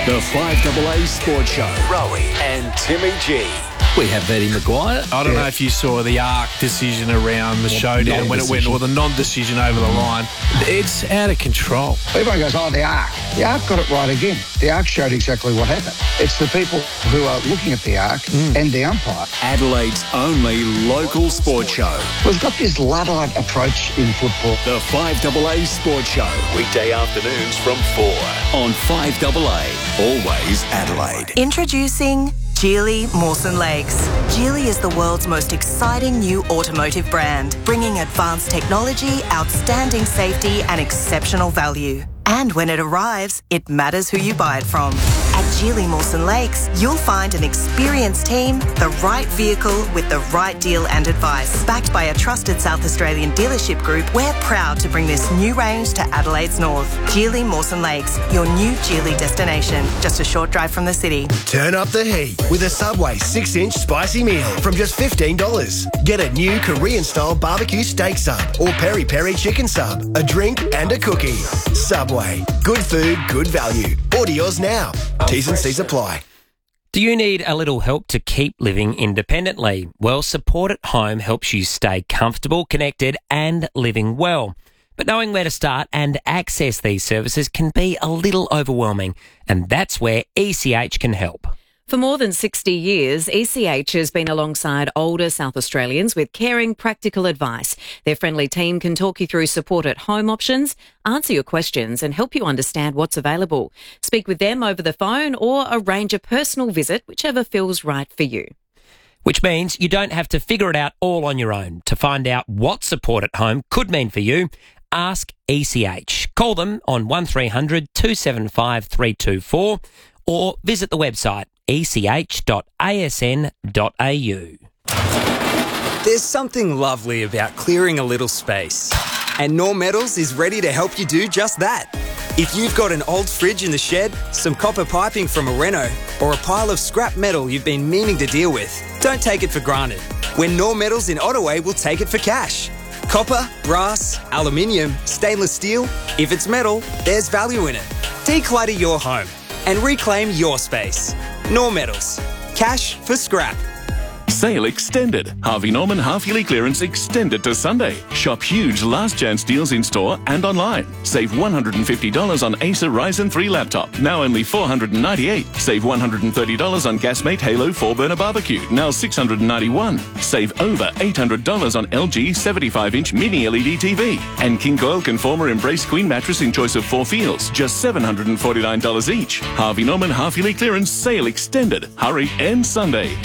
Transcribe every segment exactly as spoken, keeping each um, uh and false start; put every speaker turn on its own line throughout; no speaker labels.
The five A A Sports Show. Rowie and Timmy G.
We have Eddie Maguire.
I don't
yeah.
know if you saw the ARC decision around the showdown when it went, or the non-decision over the line. It's out of control.
Everyone goes, oh, the ARC. The ARC got it right again. The ARC showed exactly what happened. It's the people who are looking at the ARC mm. and the umpire.
Adelaide's only local sports show.
We've got this Luddite approach in football.
The five A A Sports Show. Weekday afternoons from four on five A A. Always Adelaide.
Introducing Geely Mawson Lakes. Geely is the world's most exciting new automotive brand, bringing advanced technology, outstanding safety and exceptional value. And when it arrives, it matters who you buy it from. At Geely Mawson Lakes, you'll find an experienced team, the right vehicle with the right deal and advice. Backed by a trusted South Australian dealership group, we're proud to bring this new range to Adelaide's north. Geely Mawson Lakes, your new Geely destination. Just a short drive from the city.
Turn up the heat with a Subway six inch spicy meal from just fifteen dollars. Get a new Korean-style barbecue steak sub or peri-peri chicken sub, a drink and a cookie. Subway. Good food, good value. Order yours now. T's and C's apply.
Do you need a little help to keep living independently? Well, Support at Home helps you stay comfortable, connected and living well. But knowing where to start and access these services can be a little overwhelming, and that's where E C H can help.
For more than sixty years, E C H has been alongside older South Australians with caring, practical advice. Their friendly team can talk you through support at home options, answer your questions and help you understand what's available. Speak with them over the phone or arrange a personal visit, whichever feels right for you.
Which means you don't have to figure it out all on your own. To find out what support at home could mean for you, ask E C H. Call them on one three hundred two seven five three two four or visit the website e c h dot a s n dot a u.
There's something lovely about clearing a little space. And Norm Metals is ready to help you do just that. If you've got an old fridge in the shed, some copper piping from a reno, or a pile of scrap metal you've been meaning to deal with, don't take it for granted. When Norm Metals in Ottaway will take it for cash. Copper, brass, aluminium, stainless steel. If it's metal, there's value in it. Declutter your home and reclaim your space. Norm Metals. Cash for scrap.
Sale extended. Harvey Norman half-yearly clearance extended to Sunday. Shop huge last chance deals in store and online. Save one hundred fifty dollars on Acer Ryzen three laptop, now only four hundred ninety-eight dollars. Save one hundred thirty dollars on Gasmate Halo four burner barbecue, now six hundred ninety-one dollars. Save over eight hundred dollars on L G seventy-five inch mini L E D T V. And King Coil Conformer Embrace Queen mattress in choice of four feels, just seven hundred forty-nine dollars each. Harvey Norman half-yearly clearance sale extended. Hurry, end Sunday.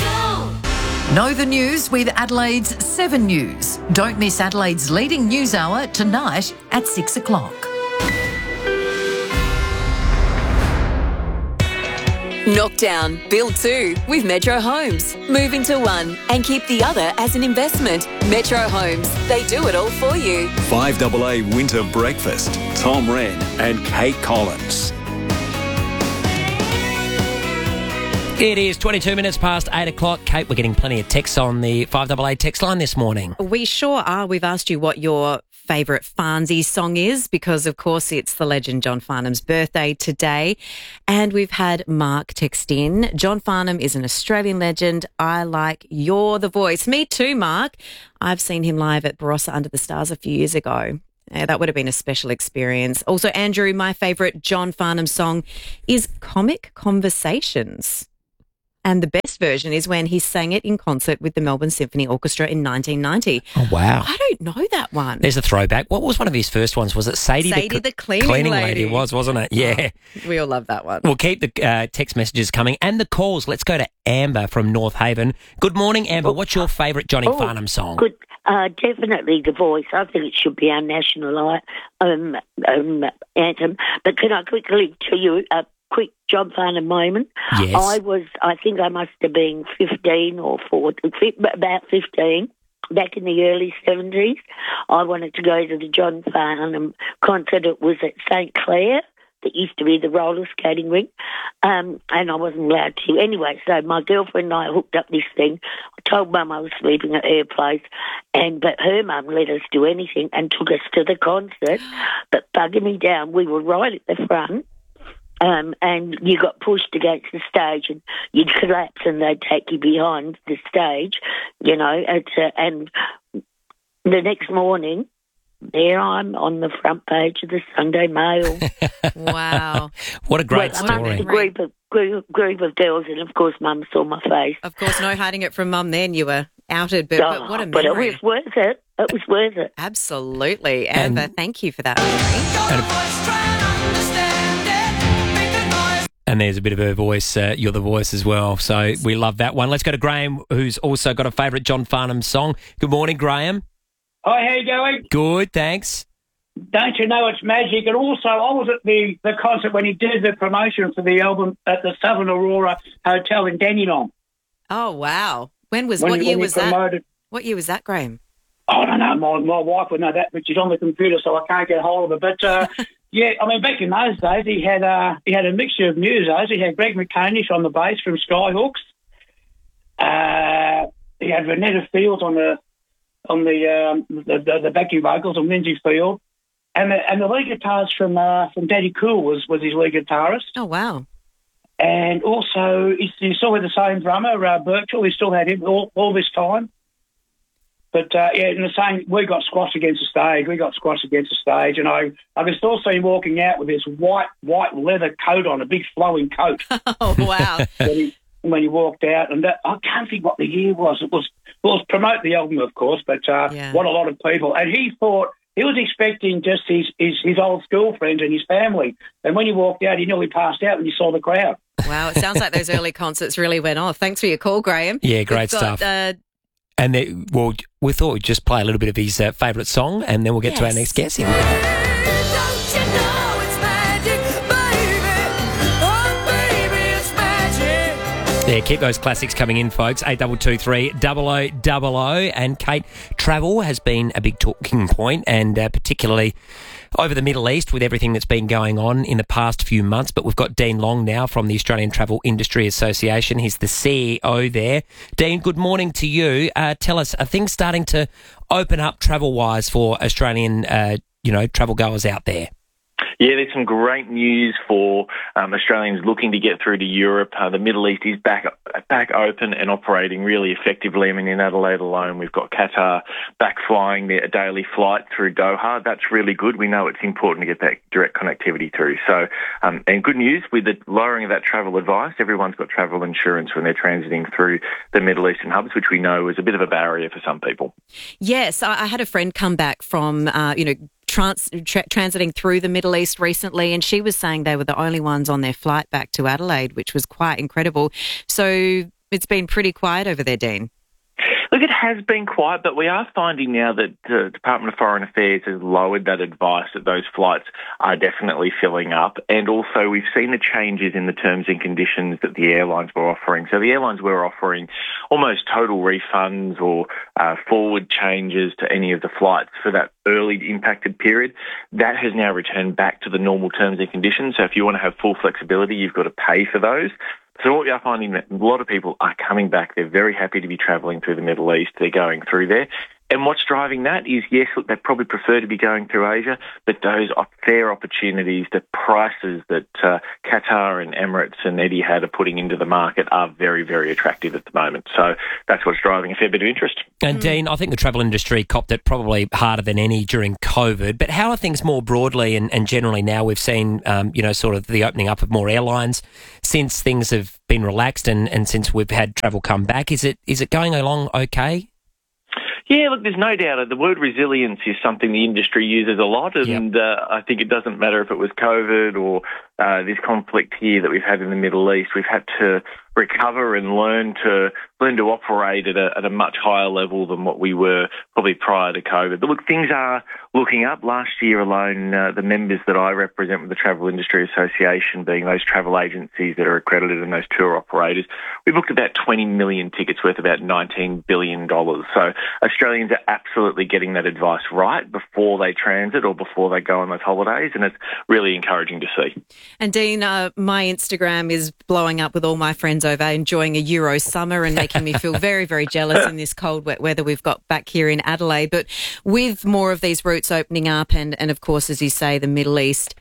Know the news with Adelaide's seven News. Don't miss Adelaide's leading news hour tonight at six o'clock.
Knockdown, build two with Metro Homes. Move into one and keep the other as an investment. Metro Homes, they do it all for you.
five A A Winter Breakfast. Tom Wren and Kate Collins.
It is twenty-two minutes past eight o'clock. Kate, we're getting plenty of texts on the five A A text line this morning.
We sure are. We've asked you what your favourite Farnsey song is because, of course, it's the legend John Farnham's birthday today. And we've had Mark text in. John Farnham is an Australian legend. I like You're the Voice. Me too, Mark. I've seen him live at Barossa Under the Stars a few years ago. Yeah, that would have been a special experience. Also, Andrew, my favourite John Farnham song is Comic Conversations. And the best version is when he sang it in concert with the Melbourne Symphony Orchestra in nineteen ninety.
Oh, wow.
I don't know that one.
There's a throwback. What was one of his first ones? Was it Sadie,
Sadie
the,
the cleaning,
cleaning
lady?
lady? It was, wasn't it? Yeah.
Oh, we all love that one.
We'll keep the uh, text messages coming and the calls. Let's go to Amber from North Haven. Good morning, Amber. What's your favourite Johnny
oh,
Farnham song?
Good. Uh, definitely The Voice. I think it should be our national um, um, anthem. But can I quickly tell you a quick John Farnham moment?
Yes.
I was, I think I must have been fifteen or fourteen, about fifteen. Back in the early seventies, I wanted to go to the John Farnham concert. It was at Saint Clair. That used to be the roller skating rink, um, and I wasn't allowed to. Anyway, so my girlfriend and I hooked up this thing. I told Mum I was sleeping at her place, and but her mum let us do anything and took us to the concert. But bugging me down, we were right at the front, Um, and you got pushed against the stage, and you'd collapse, and they'd take you behind the stage, you know. It's, uh, and the next morning, there I'm on the front page of the Sunday Mail.
Wow.
What a great
well,
story.
Amongst a group of, group, group of girls, and of course Mum saw my face.
Of course, no hiding it from Mum then. You were outed, but,
oh,
but what a
But
memory.
it was worth it. It was worth it.
Absolutely.
And-
Amber, thank you for that memory.
And there's a bit of her voice. Uh, you're the voice as well. So we love that one. Let's go to Graham, who's also got a favourite John Farnham song. Good morning, Graham.
Hi, how you going?
Good, thanks.
Don't you know it's magic? And also, I was at the, the concert when he did the promotion for the album at the Southern Aurora Hotel in Dandenong.
Oh, wow. When was,
When
what
he-
year
when he
was that?
promoted-
What year was that, Graham?
I don't know, my, my wife would know that, but she's on the computer, so I can't get hold of it. But, uh, yeah, I mean, back in those days, he had uh, he had a mixture of musos. He had Greg McCanish on the bass from Skyhooks. Uh, he had Renetta Fields on the on the um, the, the, the backing vocals, and Lindsay Field. And the, and the lead guitarist from uh, from Daddy Cool was, was his lead guitarist.
Oh, wow.
And also, he's, he's still with the same drummer, uh, Birchall. He still had him all, all this time. But, uh, yeah, in the same, we got squashed against the stage. We got squashed against the stage. And I, I can still see him walking out with this white, white leather coat on, a big flowing coat.
Oh, wow.
when, he, when he walked out. And that, I can't think what the year was. It was, it was promote the album, of course, but uh,
Yeah.
what a lot of people. And he thought, he was expecting just his, his, his old school friends and his family. And when he walked out, he nearly passed out when he saw the crowd.
Wow, it sounds like those early concerts really went off. Thanks for your call, Graham.
Yeah, great
We've got,
stuff.
Uh,
And they, well, we thought we'd just play a little bit of his uh, favourite song, and then we'll get to our
Yes.
next guest. Here we go. Yeah, keep those classics coming in, folks. eight two two three, double oh double oh. And Kate, travel has been a big talking point, and uh, particularly over the Middle East with everything that's been going on in the past few months. But we've got Dean Long now from the Australian Travel Industry Association. He's the C E O there. Dean, good morning to you. Uh, tell us, are things starting to open up travel-wise for Australian, uh, you know, travel goers out there?
Yeah, there's some great news for um, Australians looking to get through to Europe. Uh, the Middle East is back back open and operating really effectively. I mean, in Adelaide alone, we've got Qatar back flying their daily flight through Doha. That's really good. We know it's important to get that direct connectivity through. So, um, and good news, with the lowering of that travel advice, everyone's got travel insurance when they're transiting through the Middle Eastern hubs, which we know is a bit of a barrier for some people.
yes, I, I had a friend come back from, uh, you know, Trans- tra- transiting through the Middle East recently, and she was saying they were the only ones on their flight back to Adelaide, which was quite incredible. So it's been pretty quiet over there, Dean.
Look, it has been quiet, but we are finding now that the Department of Foreign Affairs has lowered that advice that those flights are definitely filling up. And also we've seen the changes in the terms and conditions that the airlines were offering. So the airlines were offering almost total refunds or uh, forward changes to any of the flights for that early impacted period. That has now returned back to the normal terms and conditions. So if you want to have full flexibility, you've got to pay for those. So what we are finding that a lot of people are coming back. They're very happy to be travelling through the Middle East. They're going through there. And what's driving that is, yes, look, they probably prefer to be going through Asia, but those are fair opportunities, the prices that uh, Qatar and Emirates and Etihad are putting into the market are very, very attractive at the moment. So that's what's driving a fair bit of interest.
And Dean, I think the travel industry copped it probably harder than any during COVID, but how are things more broadly and, and generally now? We've seen, um, you know, sort of the opening up of more airlines since things have been relaxed and, and since we've had travel come back. Is it is it going along okay?
Yeah, look, there's no doubt. The word resilience is something the industry uses a lot, and yep. uh, I think it doesn't matter if it was COVID or uh, this conflict here that we've had in the Middle East. We've had to recover and learn to learn to operate at a, at a much higher level than what we were probably prior to COVID. But look, things are looking up. Last year alone, uh, the members that I represent with the Travel Industry Association, being those travel agencies that are accredited and those tour operators, we booked about twenty million tickets worth about nineteen billion dollars. So Australians are absolutely getting that advice right before they transit or before they go on those holidays, and it's really encouraging to see.
And Dean, uh, my Instagram is blowing up with all my friends over enjoying a Euro summer and making me feel very, very jealous in this cold, wet weather we've got back here in Adelaide. But with more of these routes opening up and, and of course, as you say, the Middle East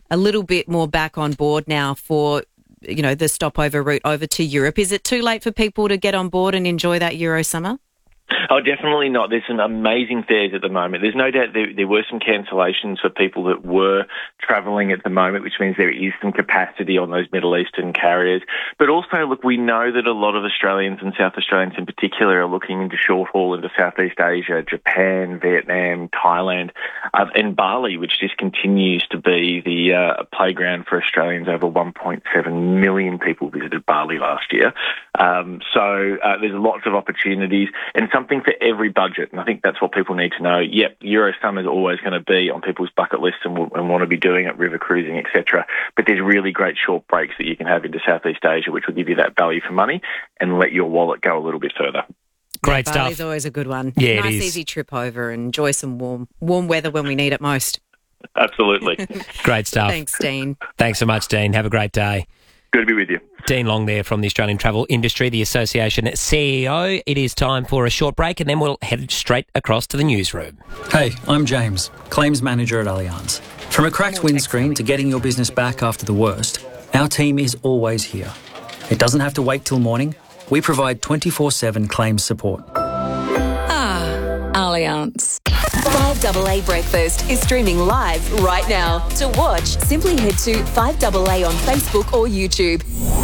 a little bit more back on board now for, you know, the stopover route over to Europe. Is it too late for people to get on board and enjoy that Euro summer?
Oh, definitely not. There's some amazing fares at the moment. There's no doubt there, there were some cancellations for people that were travelling at the moment, which means there is some capacity on those Middle Eastern carriers. But also, look, we know that a lot of Australians and South Australians in particular are looking into short haul into Southeast Asia, Japan, Vietnam, Thailand, uh, and Bali, which just continues to be the uh, playground for Australians. Over one point seven million people visited Bali last year. Um, so uh, there's lots of opportunities and something for every budget. And I think that's what people need to know. Yep, Euro summer is always going to be on people's bucket lists and, and want to be doing it, river cruising, et cetera. But there's really great short breaks that you can have into Southeast Asia, which will give you that value for money and let your wallet go a little bit further.
Great
yeah,
stuff.
Bali's always a good one.
Yeah,
nice,
it is.
easy trip over and enjoy some warm, warm weather when we need it most.
Absolutely.
Great stuff.
Thanks, Dean.
Thanks so much, Dean. Have a great day.
Good to be with you.
Dean Long there from the Australian Travel Industry, the Association C E O. It is time for a short break and then we'll head straight across to the newsroom.
Hey, I'm James, Claims Manager at Allianz. From a cracked windscreen to getting your business back after the worst, our team is always here. It doesn't have to wait till morning. We provide twenty-four seven claims support.
Ah, Allianz. five A A Breakfast is streaming live right now. To watch, simply head to five A A on Facebook or YouTube.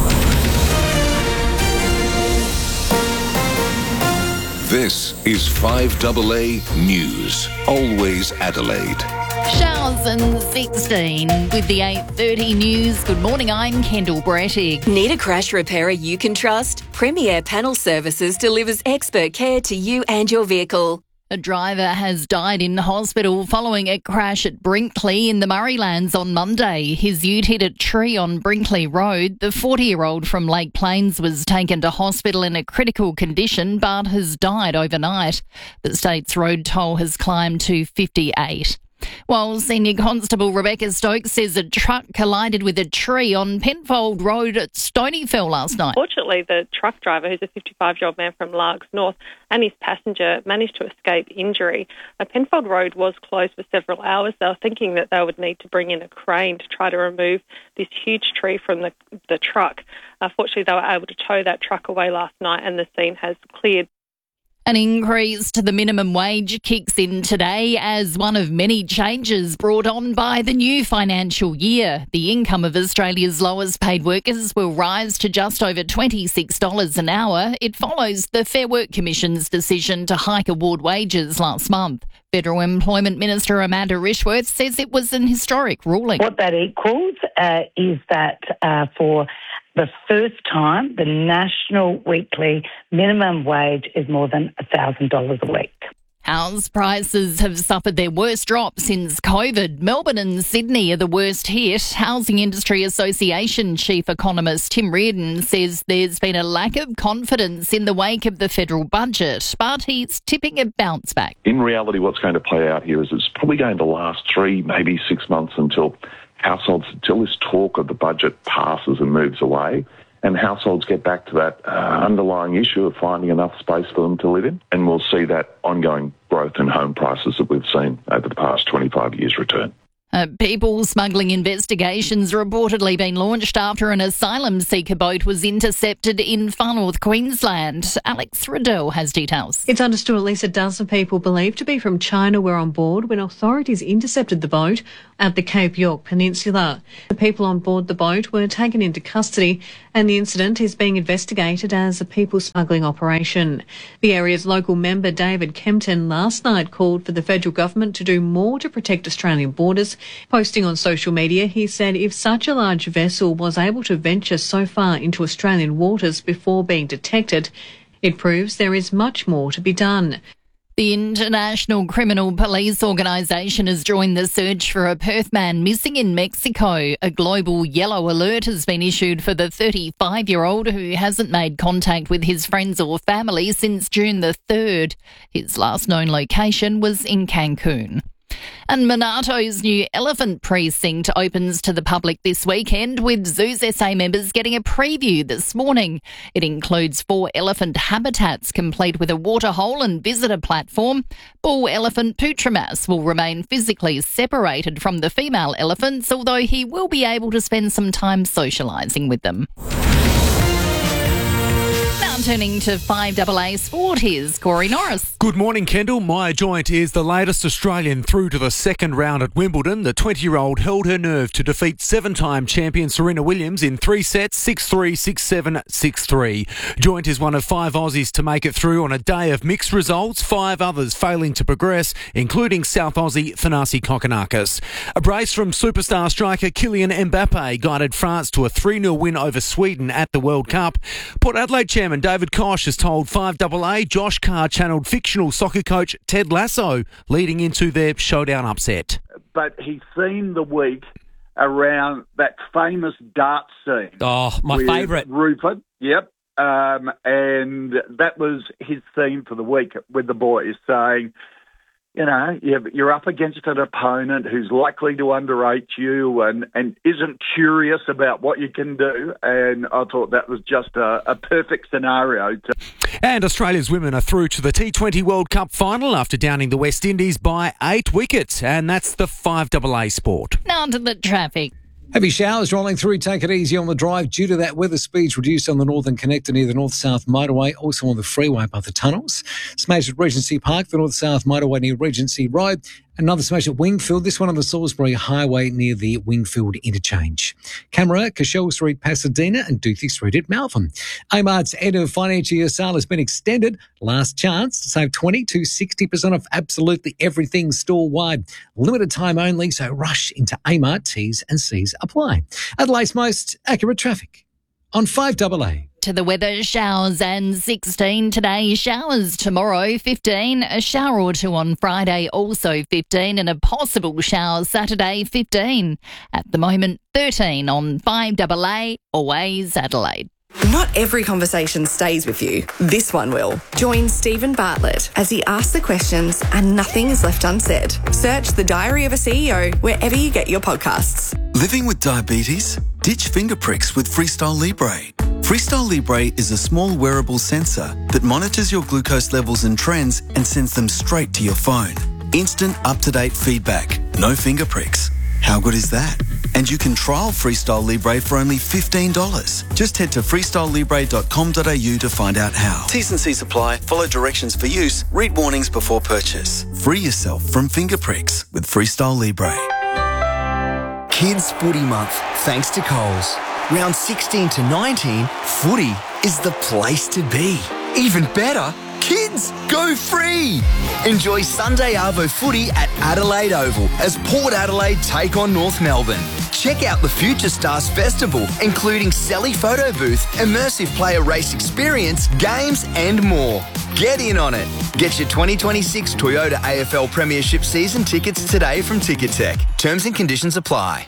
This is five A A News. Always Adelaide.
Showers and sixteen with the eight thirty news. Good morning, I'm Kendall Brettig.
Need a crash repairer you can trust? Premier Panel Services delivers expert care to you and your vehicle.
A driver has died in hospital following a crash at Brinkley in the Murraylands on Monday. His ute hit a tree on Brinkley Road. The forty-year-old from Lake Plains was taken to hospital in a critical condition but has died overnight. The state's road toll has climbed to fifty-eight. While Senior Constable Rebecca Stokes says a truck collided with a tree on Penfold Road at Stonyfell last night.
Fortunately, the truck driver, who's a fifty-five-year-old man from Largs North, and his passenger managed to escape injury. Now, Penfold Road was closed for several hours. They were thinking that they would need to bring in a crane to try to remove this huge tree from the, the truck. Uh, fortunately, they were able to tow that truck away last night and the scene has cleared.
An increase to the minimum wage kicks in today as one of many changes brought on by the new financial year. The income of Australia's lowest paid workers will rise to just over twenty-six dollars an hour. It follows the Fair Work Commission's decision to hike award wages last month. Federal Employment Minister Amanda Rishworth says it was an historic ruling.
What that equals uh, is that uh, for the first time, the national weekly minimum wage is more than one thousand dollars a week.
House prices have suffered their worst drop since COVID. Melbourne and Sydney are the worst hit. Housing Industry Association Chief Economist Tim Reardon says there's been a lack of confidence in the wake of the federal budget, but he's tipping a bounce back.
In reality, what's going to play out here is it's probably going to last three, maybe six months until households, until this talk of the budget passes and moves away, and households get back to that uh, underlying issue of finding enough space for them to live in. And we'll see that ongoing growth in home prices that we've seen over the past twenty-five years return.
Uh, people smuggling investigations reportedly been launched after an asylum seeker boat was intercepted in Far North Queensland. Alex Riddell has details.
It's understood at least a dozen people believed to be from China were on board when authorities intercepted the boat at the Cape York Peninsula. The people on board the boat were taken into custody and the incident is being investigated as a people smuggling operation. The area's local member David Kempton last night called for the federal government to do more to protect Australian borders. Posting on social media, he said if such a large vessel was able to venture so far into Australian waters before being detected, it proves there is much more to be done.
The International Criminal Police Organisation has joined the search for a Perth man missing in Mexico. A global yellow alert has been issued for the thirty-five-year-old who hasn't made contact with his friends or family since June the third. His last known location was in Cancun. And Monato's new elephant precinct opens to the public this weekend, with Zoos S A members getting a preview this morning. It includes four elephant habitats, complete with a waterhole and visitor platform. Bull elephant Putramas will remain physically separated from the female elephants, although he will be able to spend some time socialising with them. Now turning to five A A Sport, here's Corey Norris.
Good morning, Kendall. Maya Joint is the latest Australian through to the second round at Wimbledon. The twenty-year-old held her nerve to defeat seven-time champion Serena Williams in three sets, six three, six seven, six three. Joint is one of five Aussies to make it through on a day of mixed results, five others failing to progress, including South Aussie Thanasi Kokkinakis. A brace from superstar striker Kylian Mbappe guided France to a three nil win over Sweden at the World Cup. Port Adelaide chairman David Koch has told five A A Josh Carr channelled fictional soccer coach Ted Lasso leading into their showdown upset.
But he's seen the week around that famous dart scene.
Oh, my favourite.
Rupert, yep. Um, and that was his theme for the week with the boys, saying, you know, you're up against an opponent who's likely to underrate you and, and isn't curious about what you can do. And I thought that was just a, a perfect scenario. To-
and Australia's women are through to the T twenty World Cup final after downing the West Indies by eight wickets. And that's the five A A Sport.
Now to the traffic.
Heavy showers rolling through. Take it easy on the drive. Due to that, weather speeds reduced on the Northern Connector near the North-South Motorway, also on the freeway by the tunnels. Smash at Regency Park, the North-South Motorway near Regency Road. Another smash at Wingfield, this one on the Salisbury Highway near the Wingfield Interchange. Camera, Cashel Street, Pasadena, and Duthie Street at Malvern. Amart's end of financial year sale has been extended. Last chance to save twenty to sixty percent off absolutely everything store-wide. Limited time only, so rush into Amart. T's and C's apply. Adelaide's most accurate traffic on five A A.
To the weather, showers and sixteen today, showers tomorrow, fifteen, a shower or two on Friday, also fifteen, and a possible shower Saturday, fifteen. At the moment, thirteen on five A A, always Adelaide.
Not every conversation stays with you. This one will. Join Stephen Bartlett as he asks the questions and nothing is left unsaid. Search The Diary of a C E O wherever you get your podcasts.
Living with diabetes? Ditch finger pricks with Freestyle Libre. Freestyle Libre is a small wearable sensor that monitors your glucose levels and trends and sends them straight to your phone. Instant, up-to-date feedback. No finger pricks. How good is that? And you can trial Freestyle Libre for only fifteen dollars. Just head to freestyle libre dot com dot a u to find out how. T's and C's apply. Follow directions for use. Read warnings before purchase. Free yourself from finger pricks with Freestyle Libre.
Kids Footy Month, thanks to Coles. Round sixteen to nineteen, footy is the place to be. Even better, kids go free. Enjoy Sunday Arvo footy at Adelaide Oval as Port Adelaide take on North Melbourne. Check out the Future Stars Festival, including Selly Photo Booth, immersive player race experience, games and more. Get in on it. Get your twenty twenty-six Toyota A F L Premiership season tickets today from Ticketek. Terms and conditions apply.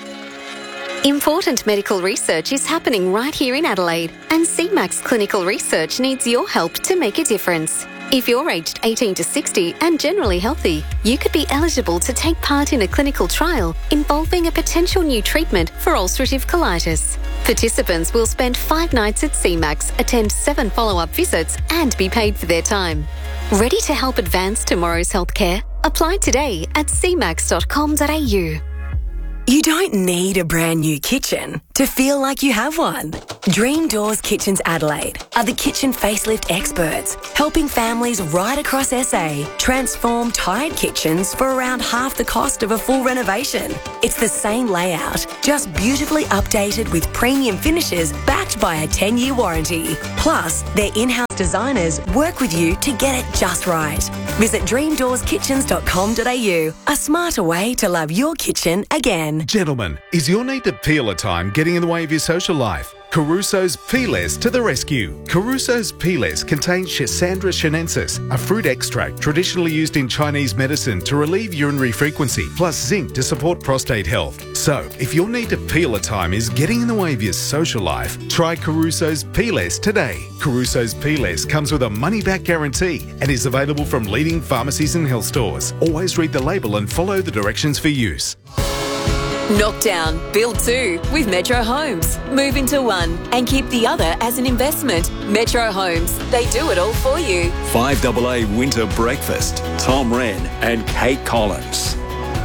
Important medical research is happening right here in Adelaide, and C MAX Clinical Research needs your help to make a difference. If you're aged eighteen to sixty and generally healthy, you could be eligible to take part in a clinical trial involving a potential new treatment for ulcerative colitis. Participants will spend five nights at C MAX, attend seven follow-up visits and be paid for their time. Ready to help advance tomorrow's healthcare? Apply today at c max dot com dot a u.
You don't need a brand new kitchen to feel like you have one. Dream Doors Kitchens Adelaide are the kitchen facelift experts, helping families right across S A transform tired kitchens for around half the cost of a full renovation. It's the same layout, just beautifully updated with premium finishes backed by a ten-year warranty. Plus, their in-house designers work with you to get it just right. Visit dream doors kitchens dot com dot a u, a smarter way to love your kitchen again.
Gentlemen, is your need to peel a time getting in the way of your social life?
Caruso's Peeless to the rescue. Caruso's Peeless contains Schisandra chinensis, a fruit extract traditionally used in Chinese medicine to relieve urinary frequency, plus zinc to support prostate health. So, if your need to peel a time is getting in the way of your social life, try Caruso's Peeless today. Caruso's Peeless comes with a money-back guarantee and is available from leading pharmacies and health stores. Always read the label and follow the directions for use.
Knock down, build two with Metro Homes. Move into one and keep the other as an investment. Metro Homes, they do it all for you.
five A A Winter Breakfast. Tom Wren and Kate Collins.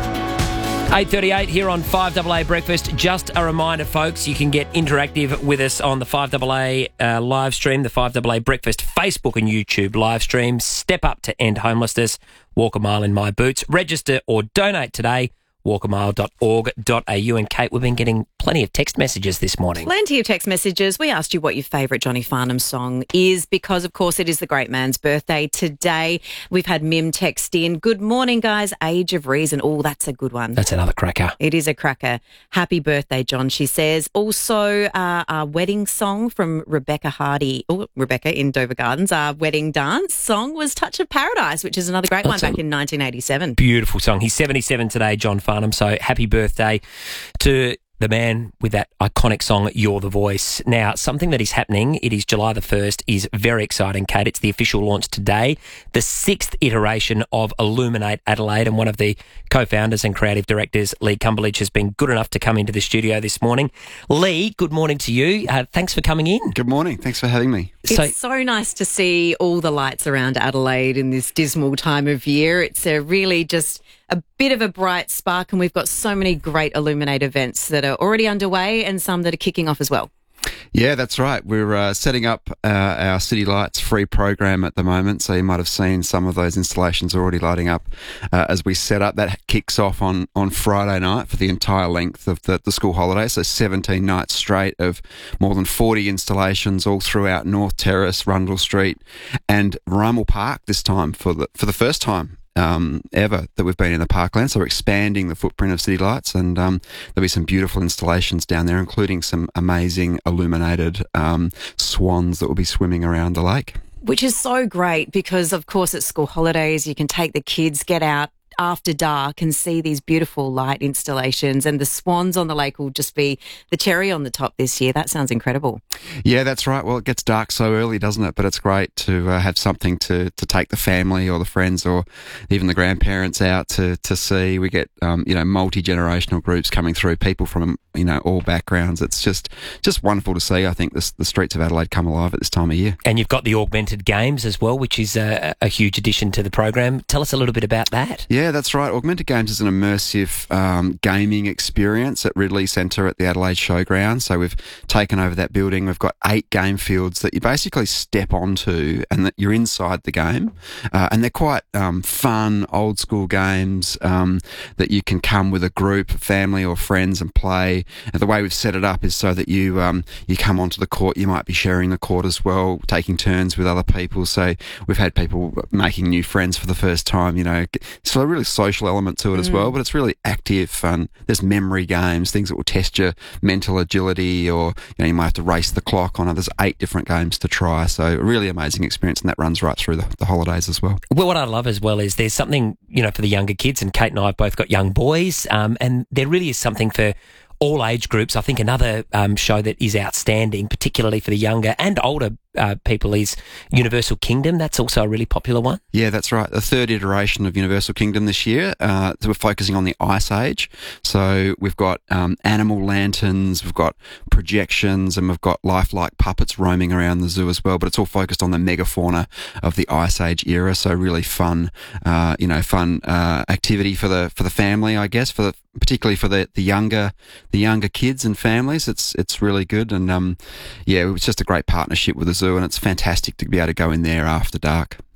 eight thirty-eight here on five A A Breakfast. Just a reminder, folks, you can get interactive with us on the five A A uh, live stream, the five A A Breakfast Facebook and YouTube live stream. Step up to end homelessness. Walk a mile in my boots. Register or donate today. walk a mile dot org dot a u. And Kate, we've been getting plenty of text messages this morning.
Plenty of text messages. We asked you what your favourite Johnny Farnham song is because, of course, it is the great man's birthday today. We've had Mim text in. Good morning, guys. Age of Reason. Oh, that's a good one.
That's another cracker.
It is a cracker. Happy birthday, John, she says. Also, uh, our wedding song from Rebecca Hardy. Oh, Rebecca in Dover Gardens. Our wedding dance song was Touch of Paradise, which is another great
That's
one back in nineteen eighty-seven.
Beautiful song. He's seventy-seven today, John Farnham, so happy birthday to the man with that iconic song, You're the Voice. Now, something that is happening, it is July the first, is very exciting, Kate. It's the official launch today, the sixth iteration of Illuminate Adelaide, and one of the co-founders and creative directors, Lee Cumberledge, has been good enough to come into the studio this morning. Lee, good morning to you. Uh, thanks for coming in.
Good morning. Thanks for having me.
So, it's so nice to see all the lights around Adelaide in this dismal time of year. It's a really just a bit of a bright spark, and we've got so many great Illuminate events that are already underway and some that are kicking off as well.
Yeah, that's right. We're uh, setting up uh, our City Lights free program at the moment, so you might have seen some of those installations already lighting up uh, as we set up. That kicks off on, on Friday night for the entire length of the, the school holiday, so seventeen nights straight of more than forty installations all throughout North Terrace, Rundle Street and Rummel Park this time for the for the first time. Um, ever that we've been in the parkland, so we're expanding the footprint of City Lights, and um, there'll be some beautiful installations down there, including some amazing illuminated um, swans that will be swimming around the lake.
Which is so great because, of course, it's school holidays. You can take the kids, get out after dark and see these beautiful light installations, and the swans on the lake will just be the cherry on the top this year. That sounds incredible.
Yeah, that's right. Well, it gets dark so early, doesn't it? But it's great to uh, have something to, to take the family or the friends or even the grandparents out to, to see. We get, um, you know, multi-generational groups coming through, people from, you know, all backgrounds. It's just just wonderful to see. I think this, the streets of Adelaide come alive at this time of year.
And you've got the augmented games as well, which is a, a huge addition to the program. Tell us a little bit about that.
Yeah, that's right. Augmented Games is an immersive um, gaming experience at Ridley Centre at the Adelaide Showground. So we've taken over that building. We've got eight game fields that you basically step onto and that you're inside the game. Uh, and they're quite um, fun, old school games um, that you can come with a group, family or friends and play. And the way we've set it up is so that you um, you come onto the court. You might be sharing the court as well, taking turns with other people. So we've had people making new friends for the first time, you know. So a really social element to it mm. as well, but it's really active, fun. There's memory games, things that will test your mental agility, or you know, you might have to race the clock on it. There's eight different games to try, so a really amazing experience, and that runs right through the, the holidays as well.
Well, what I love as well is there's something, you know, for the younger kids, and Kate and I have both got young boys, um, and there really is something for all age groups. I think another um, show that is outstanding, particularly for the younger and older uh, people, is Universal Kingdom. That's also a really popular one.
Yeah, that's right. The third iteration of Universal Kingdom this year. Uh, so we're focusing on the Ice Age. So we've got um, animal lanterns, we've got projections, and we've got lifelike puppets roaming around the zoo as well. But it's all focused on the megafauna of the Ice Age era. So really fun, uh, you know, fun uh, activity for the for the family, I guess, for the particularly for the, the younger the younger kids and families. It's it's really good, and um, yeah, it was just a great partnership with the zoo, and it's fantastic to be able to go in there after dark.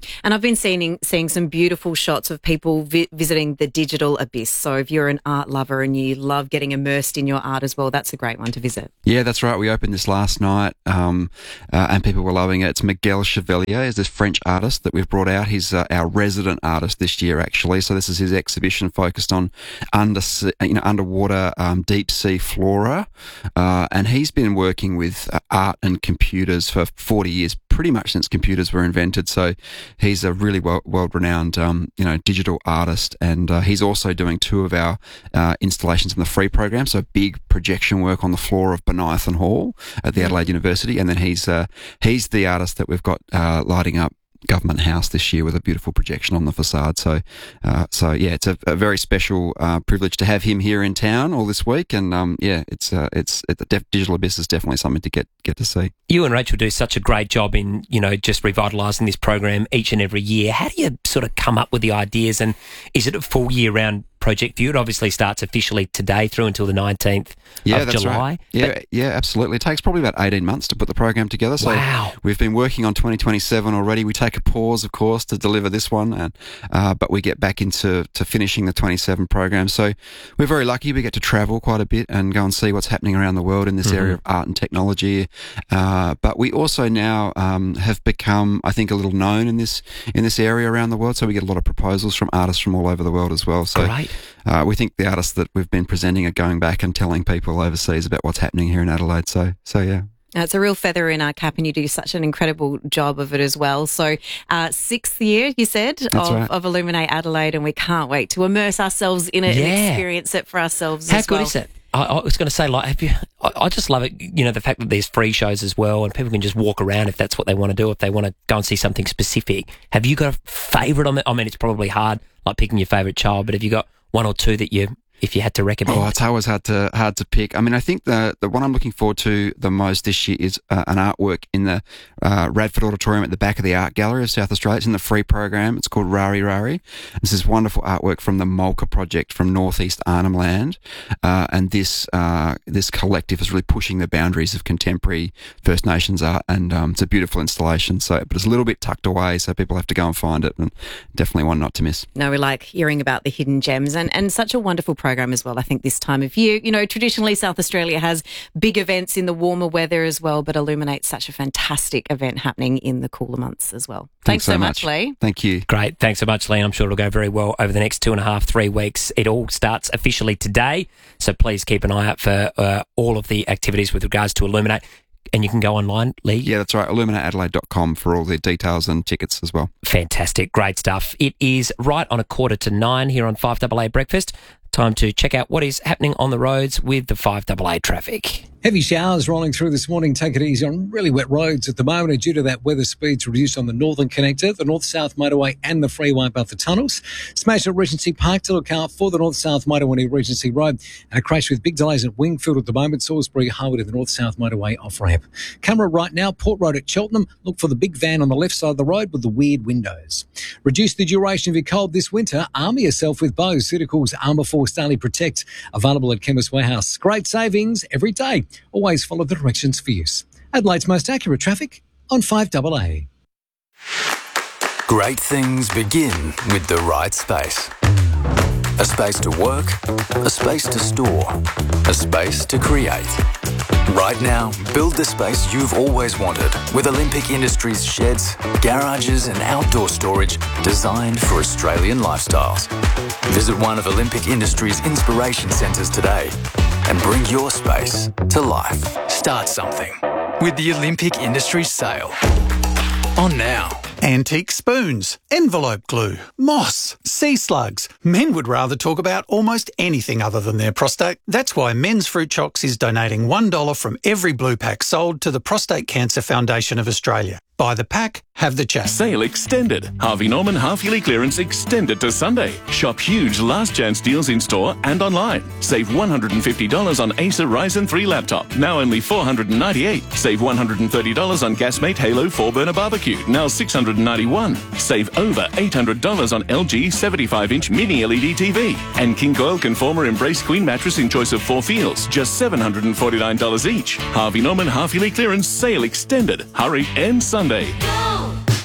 And I've been seeing seeing some beautiful shots of people vi- visiting the digital abyss. So if you're an art lover and you love getting immersed in your art as well, that's a great one to visit.
Yeah, that's right. We opened this last night um, uh, and people were loving it. It's Miguel Chevalier, is this French artist that we've brought out. He's uh, our resident artist this year, actually. So this is his exhibition focused on under, you know, underwater um, deep sea flora. Uh, and he's been working with uh, art and computers for forty years, pretty much since computers were invented. So he's a really well, world-renowned, um, you know, digital artist, and uh, he's also doing two of our uh, installations in the free program. So big projection work on the floor of Bonython Hall at the Adelaide University, and then he's uh, he's the artist that we've got uh, lighting up Government House this year with a beautiful projection on the facade. So, uh, so yeah, it's a, a very special uh, privilege to have him here in town all this week, and um, yeah, it's uh, it's it, the Def- Digital Abyss is definitely something to get get to see.
You and Rachel do such a great job in, you know, just revitalising this program each and every year. How do you sort of come up with the ideas, and is it a full year-round project for you? It obviously starts officially today through until the nineteenth
yeah,
of
that's
July.
Right. Yeah, but yeah, absolutely. It takes probably about eighteen months to put the program together. So
wow.
We've been working on twenty twenty-seven already. We take a pause, of course, to deliver this one, and uh, but we get back into to finishing the twenty-seven program. So we're very lucky. We get to travel quite a bit and go and see what's happening around the world in this mm-hmm. area of art and technology. Uh, but we also now um, have become, I think, a little known in this in this area around the world. So we get a lot of proposals from artists from all over the world as well. So
Great.
Uh, we think the artists that we've been presenting are going back and telling people overseas about what's happening here in Adelaide. So, so yeah.
It's a real feather in our cap, and you do such an incredible job of it as well. So, uh, sixth year, you said, of,
right.
of Illuminate Adelaide, and we can't wait to immerse ourselves in it
Yeah.
and experience it for ourselves
How
as
good
well.
is it? I, I was going to say, like, have you? I, I just love it. You know, the fact that there's free shows as well, and people can just walk around if that's what they want to do. If they want to go and see something specific, have you got a favourite on it? I mean, it's probably hard, like picking your favourite child, but have you got one or two that you, if you had to recommend?
Oh, it's always hard to hard to pick. I mean, I think the the one I'm looking forward to the most this year is uh, an artwork in the uh, Radford Auditorium at the back of the Art Gallery of South Australia. It's in the free program. It's called Rari Rari. This is wonderful artwork from the Mulka Project from Northeast Arnhem Land, uh, and this uh, this collective is really pushing the boundaries of contemporary First Nations art, and um, it's a beautiful installation. So, but it's a little bit tucked away, so people have to go and find it, and definitely one not to miss.
No, we like hearing about the hidden gems, and, and such a wonderful program as well. I think this time of year, you know, traditionally South Australia has big events in the warmer weather as well, but Illuminate's such a fantastic event happening in the cooler months as well. Thanks, Thanks so much, Lee.
Thank you.
Great. Thanks so much, Lee. I'm sure it'll go very well over the next two and a half, three weeks. It all starts officially today, so please keep an eye out for uh, all of the activities with regards to Illuminate. And you can go online, Lee?
Yeah, that's right. illuminate adelaide dot com for all the details and tickets as well.
Fantastic. Great stuff. It is right on a quarter to nine here on five A A Breakfast. Time to check out what is happening on the roads with the five A A traffic.
Heavy showers rolling through this morning. Take it easy on really wet roads at the moment. And due to that, weather speeds reduced on the Northern Connector, the North-South Motorway and the freeway above the tunnels. Smash at Regency Park to look out for the North-South Motorway near Regency Road. And a crash with big delays at Wingfield at the moment. Salisbury Harwood at the North-South Motorway off-ramp. Camera right now, Port Road at Cheltenham. Look for the big van on the left side of the road with the weird windows. Reduce the duration of your cold this winter. Armour yourself with Bose Ceuticals Armour Force Daily Protect. Available at Chemist Warehouse. Great savings every day. Always follow the directions for use. Adelaide's most accurate traffic on five A A.
Great things begin with the right space. A space to work, a space to store, a space to create. Right now, build the space you've always wanted with Olympic Industries sheds, garages and outdoor storage designed for Australian lifestyles. Visit one of Olympic Industries' inspiration centres today and bring your space to life. Start something with the Olympic Industries sale. On now.
Antique spoons, envelope glue, moss, sea slugs. Men would rather talk about almost anything other than their prostate. That's why Men's Fruit Chocks is donating one dollar from every blue pack sold to the Prostate Cancer Foundation of Australia. Buy the pack, have the chat.
Sale extended. Harvey Norman half-yearly clearance extended to Sunday. Shop huge last chance deals in store and online. Save one hundred fifty dollars on Acer Ryzen three laptop, now only four hundred ninety-eight dollars. Save one hundred thirty dollars on Gasmate Halo four burner barbecue, now six hundred ninety-one dollars. Save over eight hundred dollars on L G seventy-five inch mini L E D T V. And King Coil Conformer Embrace Queen mattress in choice of four feels, just seven hundred forty-nine dollars each. Harvey Norman half-yearly clearance sale extended. Hurry and Sunday.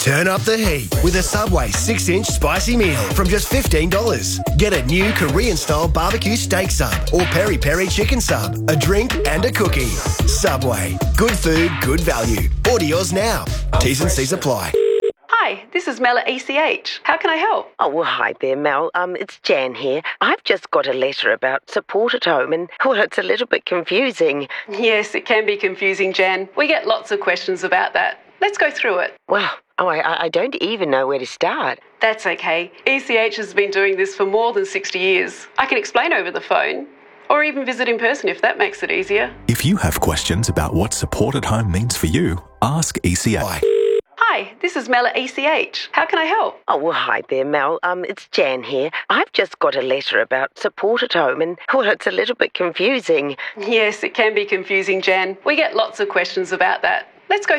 Turn up the heat with a Subway six inch spicy meal from just fifteen dollars. Get a new Korean-style barbecue steak sub or peri-peri chicken sub, a drink and a cookie. Subway. Good food, good value. Order yours now. T's and C's apply.
Hi, this is Mel at E C H. How can I help?
Oh, well, hi there, Mel. Um, it's Jan here. I've just got a letter about support at home and, well, it's a little bit confusing.
Yes, it can be confusing, Jan. We get lots of questions about that. Let's go through it.
Well, oh, I, I don't even know where to start.
That's okay. E C H has been doing this for more than sixty years. I can explain over the phone, or even visit in person if that makes it easier.
If you have questions about what support at home means for you, ask E C H.
Hi, this is Mel at E C H. How can I help?
Oh, well, hi there, Mel. Um, it's Jan here. I've just got a letter about support at home and, well, it's a little bit confusing.
Yes, it can be confusing, Jan. We get lots of questions about that. Let's go